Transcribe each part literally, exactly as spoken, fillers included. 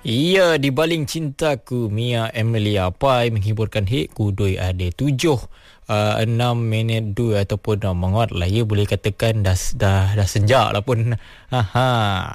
Iya, di baling cintaku Mia Emilia Pai menghiburkan hit kudui ada tujuh uh, enam minit dua ataupun uh, menguat lah ya, boleh katakan dah dah dah senja lah pun. Aha.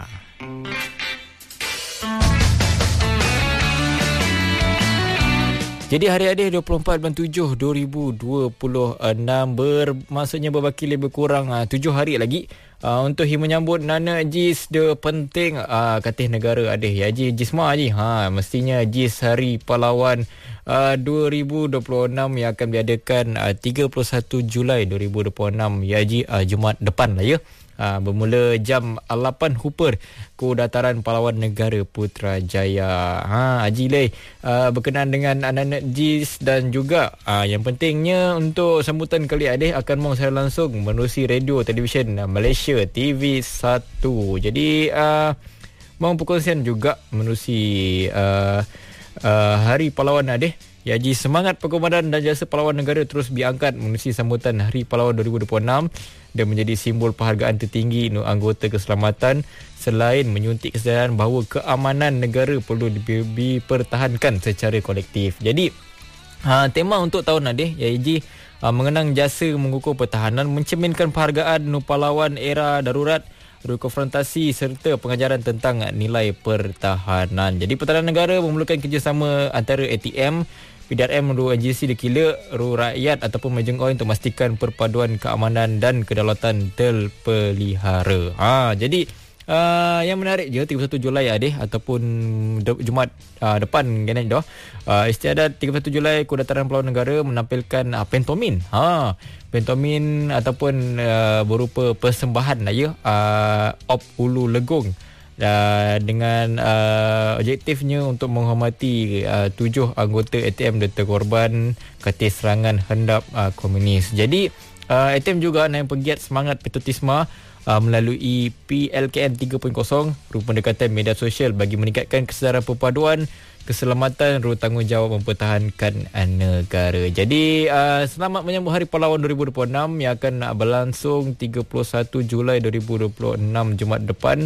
Jadi hari-hari dua puluh empat bulan tujuh dua ribu dua puluh enam bermaksudnya berbaki lebih kurang uh, tujuh hari lagi uh, untuk menyambut Nana Jis de penting uh, katih negara adeh ya Ji Jisma Ji. Ha, mestinya Jis Hari Pahlawan uh, dua ribu dua puluh enam yang akan diadakan uh, tiga puluh satu Julai dua ribu dua puluh enam ya Ji, uh, Jumaat depan lah ya. Ha, bermula jam lapan Hooper ke dataran Pahlawan Negara Putrajaya. Ha, Haji Lay uh, berkenaan dengan anak-anak Jis dan juga uh, yang pentingnya untuk sambutan kali adeh akan mong saya langsung menerusi radio televisyen uh, Malaysia T V satu. Jadi uh, mong perkongsian juga menerusi uh, uh, Hari Pahlawan adeh. Ya Haji, semangat pengorbanan dan jasa pahlawan negara terus diangkat menerusi sambutan Hari Pahlawan dua ribu dua puluh enam dan menjadi simbol penghargaan tertinggi untuk anggota keselamatan selain menyuntik kesedaran bahawa keamanan negara perlu dipertahankan secara kolektif. Jadi ha, tema untuk tahun adeh ya Haji, ha, mengenang jasa mengukuh pertahanan, mencerminkan penghargaan untuk pahlawan era darurat, konfrontasi serta pengajaran tentang nilai pertahanan. Jadi pertahanan negara memerlukan kerjasama antara A T M, P D R M, Ru agensi dekila, Ru rakyat ataupun Majeng Oi untuk memastikan perpaduan keamanan dan kedaulatan terpelihara. Ha, jadi uh, yang menarik je tiga puluh satu Julai adeh ataupun de- Jumaat uh, depan kan dah. Uh, istiadat tiga puluh satu Julai Kudataran Pahlawan Negara menampilkan uh, pentomin. Ha, pentomin ataupun uh, berupa persembahan lah ya, uh, Op Ulu Legong. Uh, dengan uh, objektifnya untuk menghormati uh, tujuh anggota A T M yang terkorban ketika serangan hendap uh, komunis. Jadi uh, A T M juga nak penggiat semangat patriotisme uh, melalui P L K N tiga titik kosong, rupa pendekatan media sosial bagi meningkatkan kesedaran perpaduan, keselamatan, ruang tanggungjawab mempertahankan uh, negara. Jadi uh, selamat menyambut Hari Pahlawan dua ribu dua puluh enam yang akan uh, berlangsung tiga puluh satu Julai dua ribu dua puluh enam Jumaat depan.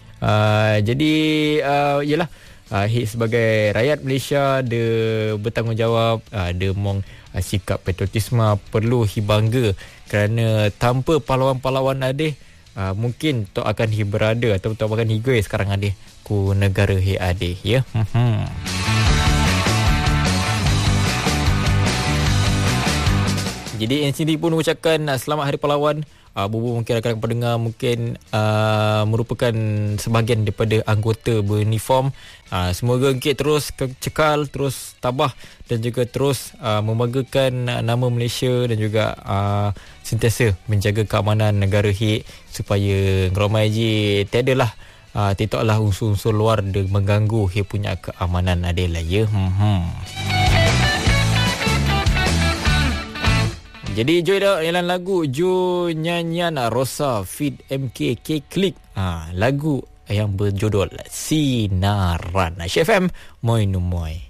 Uh, jadi uh, yalah uh, sebagai rakyat Malaysia dia bertanggungjawab, uh, dia mong uh, sikap patriotisme perlu hibangga kerana tanpa pahlawan-pahlawan adeh uh, mungkin tok akan hi berada atau tok akan higoi sekarang adeh ku negara hi adeh ya. Hmm. Jadi N C D pun mengucapkan uh, selamat Hari Pahlawan. Uh, Bubu mungkin rakan pendengar mungkin uh, merupakan sebahagian daripada anggota beruniform. Uh, semoga engkit terus cekal, terus tabah dan juga terus uh, membanggakan nama Malaysia dan juga uh, sentiasa menjaga keamanan negara hik supaya ngeromai je tiadalah uh, tidaklah unsur-unsur luar dia mengganggu hik punya keamanan adalah ya. Hmm. Jadi Joy dah jalan lagu Jo Nyanyian Rosa feat M K K Click. Ha, lagu yang berjudul Sinaran. Syed F M Moi Numoy.